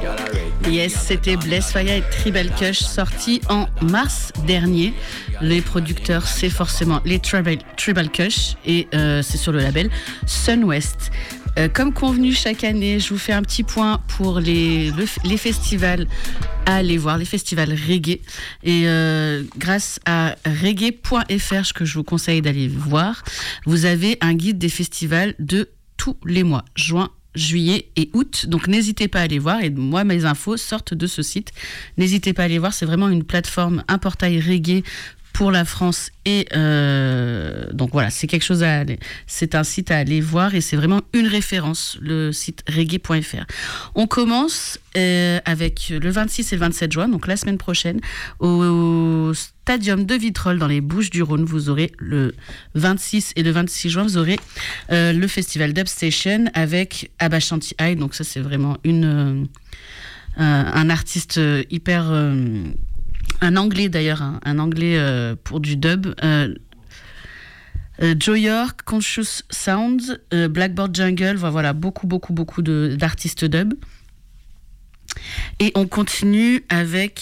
Yes, c'était Bless Fire et Tribal Kush, sorti en mars dernier. Les producteurs, c'est forcément les Tribal Kush et c'est sur le label Sun West. Comme convenu chaque année, je vous fais un petit point pour les festivals à aller voir, les festivals reggae. Et grâce à reggae.fr, ce que je vous conseille d'aller voir, vous avez un guide des festivals de tous les mois, juin, juillet et août. Donc n'hésitez pas à aller voir. Et moi, mes infos sortent de ce site. N'hésitez pas à aller voir. C'est vraiment une plateforme, un portail reggae pour la France. Et donc voilà, c'est quelque chose c'est un site à aller voir et c'est vraiment une référence, le site reggae.fr. On commence avec le 26 et le 27 juin, donc la semaine prochaine, au Stadium de Vitrolles dans les Bouches-du-Rhône. Vous aurez le 26 et le 26 juin, vous aurez le festival Dubstation avec Abashanti High. Donc ça, c'est vraiment un artiste hyper... un anglais d'ailleurs, un anglais pour du dub. Joe York, Conscious Sounds, Blackboard Jungle, voilà, beaucoup d'artistes dub. Et on continue avec